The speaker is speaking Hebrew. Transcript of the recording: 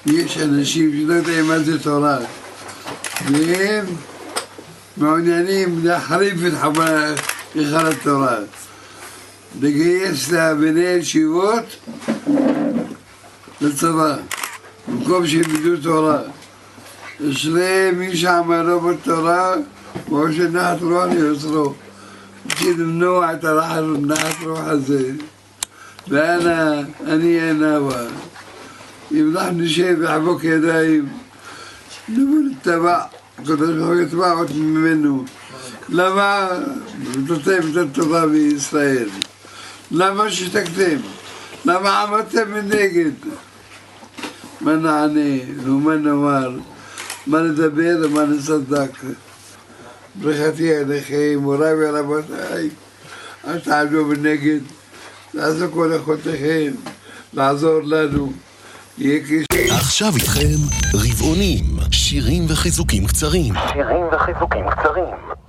יש אנשים שלא יודעים מה זה תורה, והם מעוניינים להחריב את היכל התורה, לגייס לבני ישיבות לצבא, במקום שהם ידעו תורה. יש להם מי שעמלו בתורה, כמו שנחת רוח ליוצרו, בשביל למנוע את נחת רוח הזה. ואני הנאווה. אם אנחנו נשב וחבוק ידיים, נתבע, הקדוש ברוך הוא יתבע אותנו ממנו. למה נתתם את התורה בישראל? למה שתקתם? למה עמדתם מנגד? מה נענה ומה נאמר? מה נדבר ומה נצדק? ברכתי עליכם, מוריי ורבותיי, אל תעמדו מנגד, לעזור כל יכולתכם, לעזור לנו. עכשיו איתכם רבעונים, שירים וחיזוקים קצרים.